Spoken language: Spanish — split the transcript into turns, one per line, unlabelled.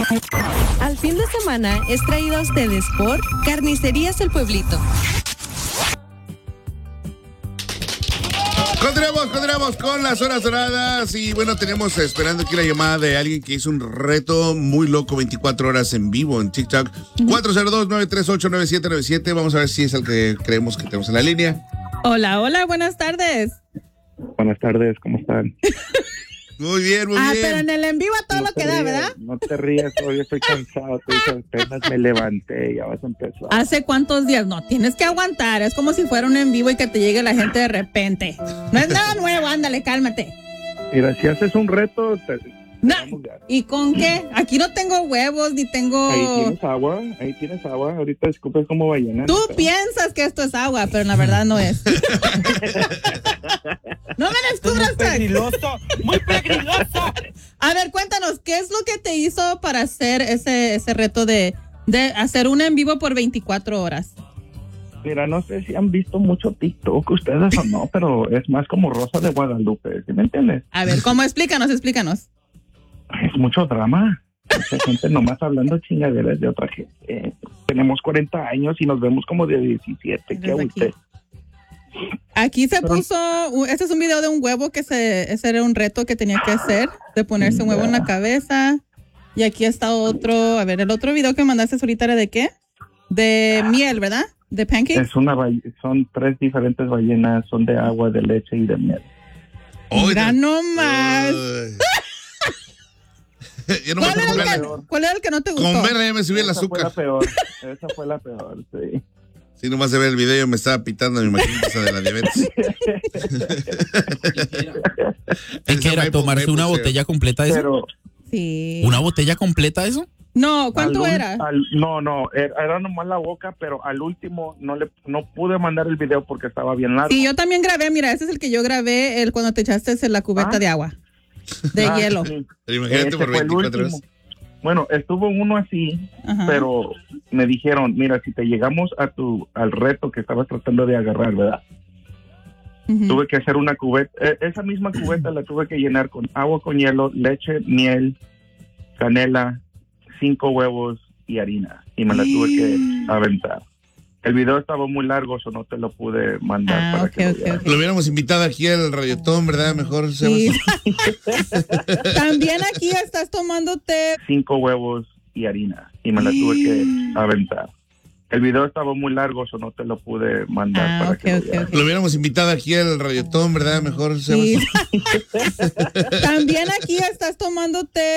Al fin de semana es traído a ustedes por Carnicerías El Pueblito.
Continuamos con las horas doradas y bueno, tenemos esperando aquí la llamada de alguien que hizo un reto muy loco, 24 horas en vivo en TikTok. 402-938-9797. Vamos a ver si es el que creemos que tenemos en la línea.
Hola, buenas tardes.
Buenas tardes, ¿cómo están?
Muy bien.
Pero en el en vivo todo lo que da, ¿verdad?
No te rías, todavía estoy cansado, apenas me levanté, ya vas a empezar.
¿Hace cuántos días? No, tienes que aguantar, es como si fuera un en vivo y que te llegue la gente de repente. No es nada nuevo, ándale, cálmate.
Mira, si haces un reto,
No. ¿Y con qué? Aquí no tengo huevos, ni tengo...
Ahí tienes agua, ahorita escupes como ballena.
Tú piensas que esto es agua, pero la verdad no es. No me descubras.
Muy peligroso.
A ver, cuéntanos, ¿qué es lo que te hizo para hacer ese reto de hacer un en vivo por 24 horas?
Mira, no sé si han visto mucho TikTok ustedes o no, pero es más como Rosa de Guadalupe, ¿sí me entiendes?
A ver, ¿cómo? Explícanos.
Es mucho drama. Mucha gente nomás hablando chingaderas de otra gente. Tenemos 40 años y nos vemos como de 17. ¿Qué usted?
Aquí se puso, este es un video de un huevo ese era un reto que tenía que hacer, de ponerse un huevo en la cabeza. Y aquí está otro, a ver, el otro video que mandaste ahorita era de qué? De miel, ¿verdad? De pancakes.
Son 3 diferentes ballenas, son de agua, de leche y de miel.
Mira nomás. ¿Cuál era el que no te gustó?
Con verde ya me subí el azúcar.
Esa fue la peor, sí.
Sí, nomás de ver el video me estaba pitando mi maquinita de la diabetes.
¿Qué era? ¿Tomarse una botella completa de eso?
Sí.
¿Una botella completa de eso?
No, ¿cuánto era?
Era nomás la boca, pero al último no pude mandar el video porque estaba bien largo.
Sí, yo también grabé, mira, ese es el que yo grabé cuando te echaste en la cubeta de agua, de hielo.
Sí.
Pero imagínate por 24 horas.
Bueno, estuvo uno así, pero me dijeron, mira, si te llegamos al reto que estabas tratando de agarrar, ¿verdad? Tuve que hacer una cubeta, esa misma cubeta la tuve que llenar con agua con hielo, leche, miel, canela, 5 huevos y harina, y me la tuve que aventar. El video estaba muy largo, eso no te lo pude mandar para que
lo hubiéramos invitado aquí al Radiotón, ¿verdad? Mejor.
Sí. También aquí estás tomándote
5 huevos y harina, y me la tuve que aventar. El video estaba muy largo, eso no te lo pude mandar para que
lo hubiéramos invitado aquí al Radiotón, ¿verdad? Mejor.
Sí. También aquí estás tomándote